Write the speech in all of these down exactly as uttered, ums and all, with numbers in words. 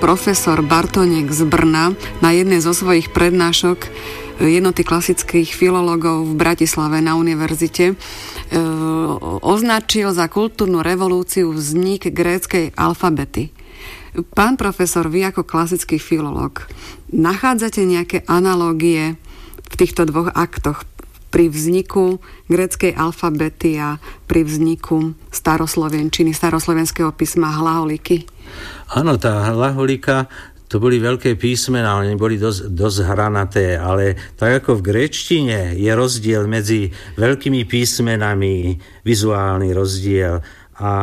profesor Bartoněk z Brna na jednej zo svojich prednášok jednoty klasických filológov v Bratislave na univerzite označil za kultúrnu revolúciu vznik gréckej alfabety. Pán profesor, vy ako klasický filológ, nachádzate nejaké analógie v týchto dvoch aktoch pri vzniku gréckej alfabety a pri vzniku staroslovenčiny, staroslovenského písma hlaholiky? Áno, tá hlaholika, to boli veľké písmená, oni boli dosť, dosť hranaté, ale tak ako v gréčtine je rozdiel medzi veľkými písmenami, vizuálny rozdiel, a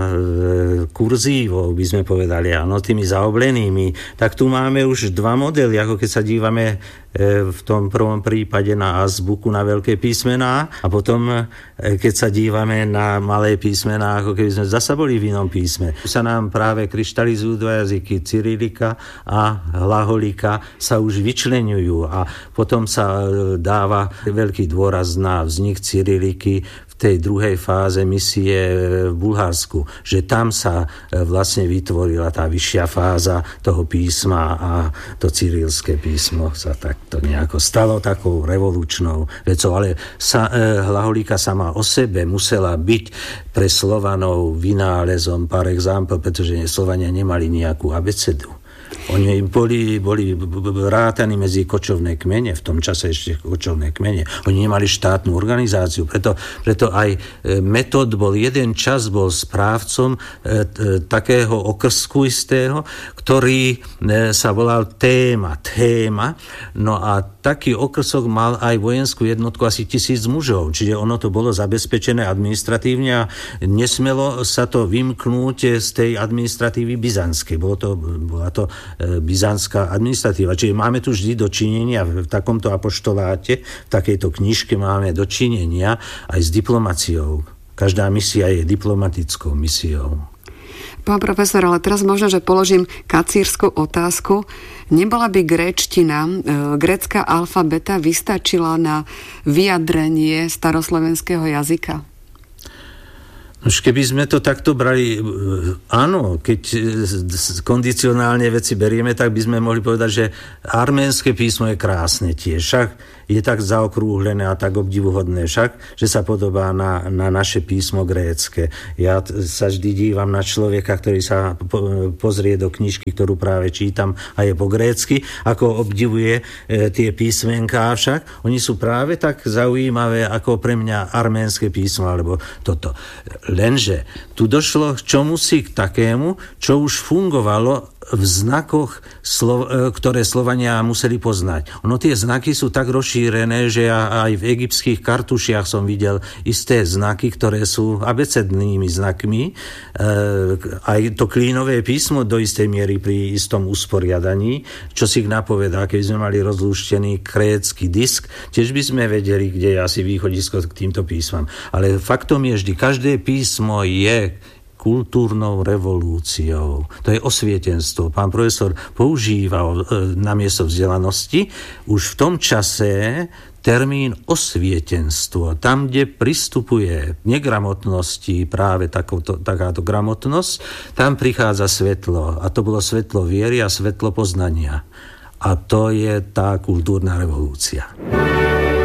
kurzívou, by sme povedali, áno, tými zaoblenými, tak tu máme už dva modely, ako keď sa dívame v tom prvom prípade na azbuku, na veľké písmená, a potom, keď sa dívame na malé písmená, ako keby sme zasa boli v inom písme. Tu sa nám práve kryštalizujú dva jazyky, cyrilika a hlaholika sa už vyčleňujú a potom sa dáva veľký dôraz na vznik cyriliky v tej druhej fáze misie v Bulharsku, že tam sa vlastne vytvorila tá vyššia fáza toho písma a to cyrilské písmo sa takto nejako stalo takou revolučnou vecou. Ale sa, eh, hlaholika sama o sebe musela byť pre Slovanov vynálezom par exemple, pretože Slovania nemali nejakú abecedu. Oni boli, boli rátaní medzi kočovné kmene, v tom čase ešte kočovné kmene. Oni nemali štátnu organizáciu, preto, preto aj Metod bol jeden čas bol správcom e, e, takého okrsku istého, ktorý e, sa volal Téma. Téma. No a taký okrsok mal aj vojenskú jednotku asi tisíc mužov, čiže ono to bolo zabezpečené administratívne a nesmelo sa to vymknúť z tej administratívy byzantskej. Bolo to, bola to byzantská administratíva. Čiže máme tu vždy dočinenia v takomto apoštoláte, v takejto knižke máme dočinenia aj s diplomáciou. Každá misia je diplomatickou misiou. Pán profesor, ale teraz možno, že položím kacírskú otázku. Nebola by gréčtina, grécka alfabeta vystačila na vyjadrenie staroslovenského jazyka? Už keby sme to takto brali, áno, keď kondicionálne veci berieme, tak by sme mohli povedať, že arménske písmo je krásne tiež. Však je tak zaokrúhlené a tak obdivuhodné však, že sa podobá na, na naše písmo grécke. Ja sa vždy dívam na človeka, ktorý sa po, pozrie do knižky, ktorú práve čítam a je po grécky, ako obdivuje e, tie písmenká však. Oni sú práve tak zaujímavé ako pre mňa arménske písmo, alebo toto. Lenže tu došlo k čomusi k takému, čo už fungovalo v znakoch, ktoré Slovania museli poznať. Ono tie znaky sú tak rozšírené, že ja aj v egyptských kartušiach som videl isté znaky, ktoré sú abecednými znakmi. Aj to klínové písmo do istej miery pri istom usporiadaní, čo si napovedá, keby sme mali rozlúštený krécky disk, tiež by sme vedeli, kde je asi východisko k týmto písmam. Ale faktom je vždy, každé písmo je kultúrnou revolúciou. To je osvietenstvo. Pán profesor používal e, namiesto vzdelanosti už v tom čase termín osvietenstvo. Tam, kde pristupuje negramotnosti práve takouto, takáto gramotnosť, tam prichádza svetlo. A to bolo svetlo viery a svetlo poznania. A to je tá kultúrna revolúcia.